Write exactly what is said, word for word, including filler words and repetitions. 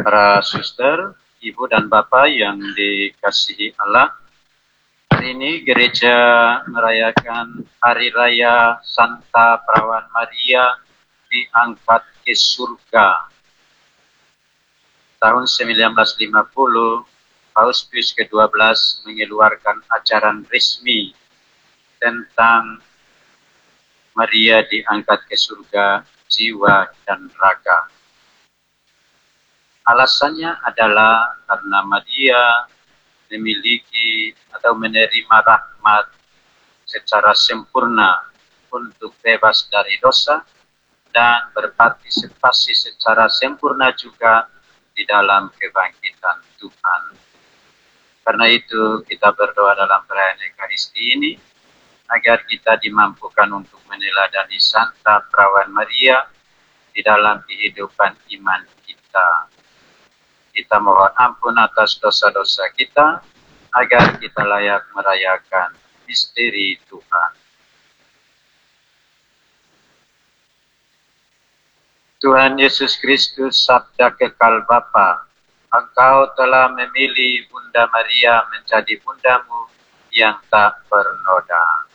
Para suster, ibu dan bapak yang dikasihi Allah, hari ini gereja merayakan Hari Raya Santa Perawan Maria diangkat ke surga. Tahun seribu sembilan ratus lima puluh, Paus Pius kedua belas mengeluarkan ajaran resmi tentang Maria diangkat ke surga jiwa dan raga. Alasannya adalah karena Maria memiliki atau menerima rahmat secara sempurna untuk bebas dari dosa dan berpartisipasi secara sempurna juga di dalam kebangkitan Tuhan. Karena itu kita berdoa dalam perayaan Ekaristi ini agar kita dimampukan untuk meneladani Santa Perawan Maria di dalam kehidupan iman kita. Kita mohon ampun atas dosa-dosa kita, agar kita layak merayakan misteri Tuhan. Tuhan Yesus Kristus, sabda kekal Bapa, Engkau telah memilih Bunda Maria menjadi bundamu yang tak bernoda.